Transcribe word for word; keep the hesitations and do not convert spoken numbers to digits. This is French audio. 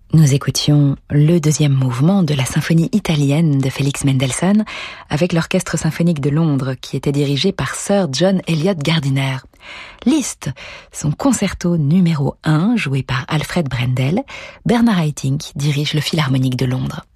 Nous écoutions le deuxième mouvement de la symphonie italienne de Félix Mendelssohn avec l'Orchestre symphonique de Londres qui était dirigé par Sir John Eliot Gardiner. Liszt, son concerto numéro un joué par Alfred Brendel, Bernard Haitink dirige le Philharmonique de Londres.